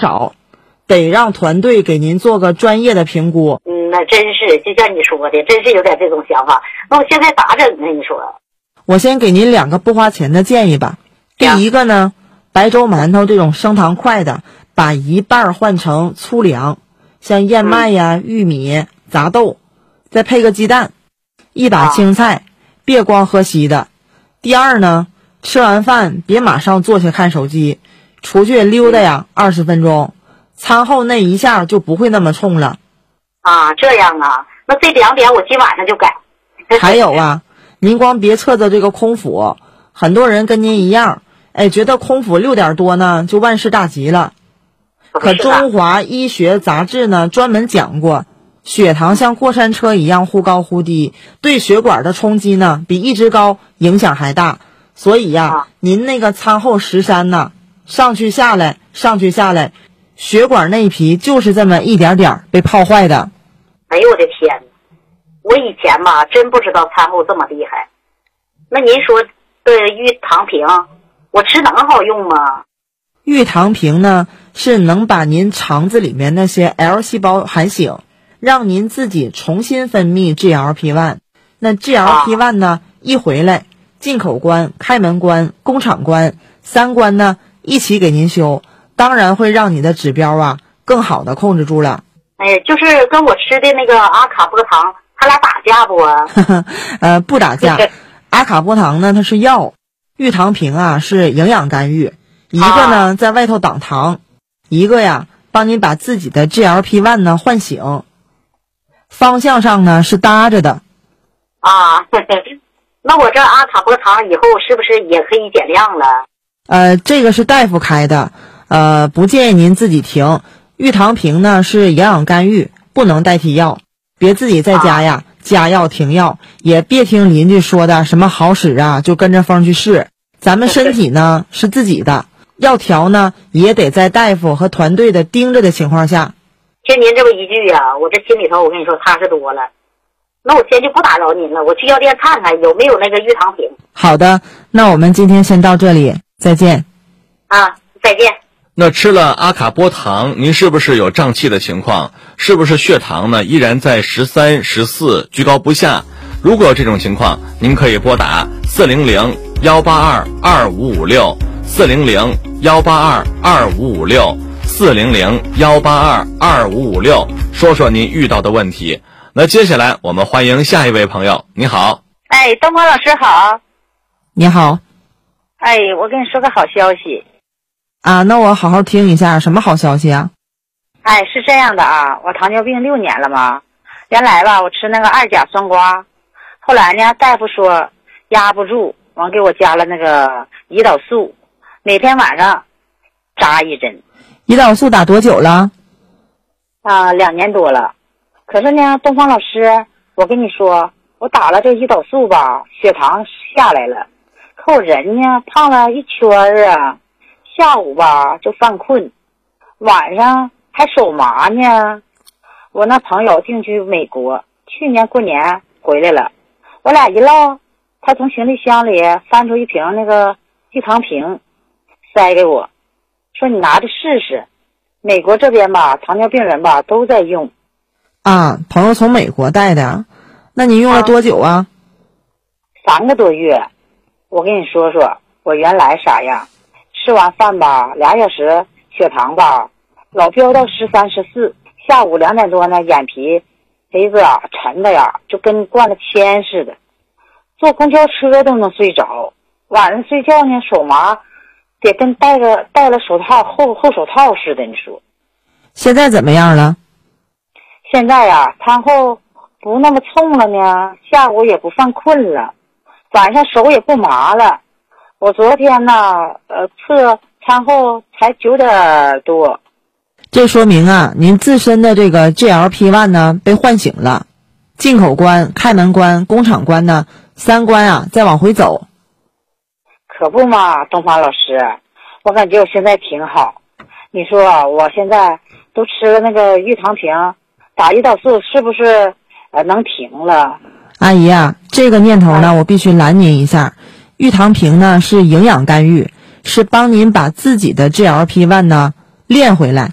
少，得让团队给您做个专业的评估。 那真是就像你说的，真是有点这种想法。那我现在咋整呢？你说？ 我先给您2个不花钱的建议吧。第一个呢，白粥馒头这种升糖快的，把一半换成粗粮，像燕麦呀、玉米、杂豆，再配个鸡蛋，一把青菜，别光喝稀的。第二呢，吃完饭别马上坐下看手机，出去溜达呀20分钟，餐后那一下就不会那么冲了。 这样啊，那这2点我今晚上就改。 还有啊，您光别测着这个空腹，很多人跟您一样，觉得空腹6点多呢就万事大吉了。可中华医学杂志呢专门讲过，血糖像过山车一样忽高忽低，对血管的冲击呢比一直高影响还大。所以呀，您那个餐后13呢，上去下来，血管内皮就是这么一点点被泡坏的。 哎呦我的天，我以前吧真不知道餐后这么厉害。那您说玉糖平我吃能好用吗？ 玉糖平呢是能把您肠子里面那些 L 细胞喊醒，让您自己重新分泌 GLP-1。 那 GLP-1 呢一回来，进口关、开门关、工厂关3关呢一起给您修，当然会让你的指标更好的控制住了。 就是跟我吃的那个阿卡波糖，他俩打架不啊？ 不打架。阿卡波糖呢它是药，玉糖平是营养干预，一个呢在外头挡糖，一个帮您把自己的 GLP-1 呢唤醒，方向上呢是搭着的。 那我这阿卡波糖以后是不是也可以减量了？ 这个是大夫开的，不建议您自己停。玉糖平呢是营养干预，不能代替药，别自己在家加药停药，也别听邻居说的什么好使就跟着风去试。咱们身体呢是自己的，要调呢也得在大夫和团队的盯着的情况下。 听您这么一句我这心里头我跟你说踏实多了。那我先就不打扰您了，我去药店看看有没有那个玉糖平。 好的，那我们今天先到这里，再见。 再见。 那吃了阿卡波糖，您是不是有胀气的情况？是不是血糖呢依然在13、14居高不下？如果有这种情况，您可以拨打400-182-2556 400-182-2556 400-182-2556，说说您遇到的问题。那接下来我们欢迎下一位朋友。你好。 东光老师好。 你好。 我跟你说个好消息。 那我好好听一下，什么好消息啊？ 是这样的我糖尿病6年了嘛，原来吧我吃那个2甲双胍，后来呢大夫说压不住，完给我加了那个胰岛素，每天晚上扎1针。 胰岛素打多久了 ？2年多了。可是呢东方老师，我跟你说，我打了这胰岛素吧，血糖下来了，可我人呢胖了1圈下午吧就犯困，晚上还手麻呢。我那朋友定居美国，去年过年回来了，我俩一唠，他从行李箱里翻出一瓶那个玉糖平塞给我，说你拿着试试，美国这边吧糖尿病人吧都在用。 朋友从美国带的，那你用了多久 3个多月。我跟你说说我原来啥样，吃完饭吧2小时血糖吧老飙到13、14，下午2点多呢眼皮黑子沉的就跟灌了铅似的，坐公交车都能睡着，晚上睡觉呢手麻得跟戴了手套厚手套似的。你说现在怎么样了？ 现在餐后不那么冲了呢，下午也不犯困了，晚上手也不麻了。我昨天测餐后才9点多。 这说明您自身的这个 GLP-1 呢被唤醒了，进口关、开门关、工厂关呢3关再往回走。 可不嘛，东方老师，我感觉我现在挺好。你说我现在都吃了那个玉糖平，打胰岛素是不是能停了？ 阿姨这个念头呢我必须拦您一下。玉糖平呢是营养干预，是帮您把自己的 GLP-1 呢练回来，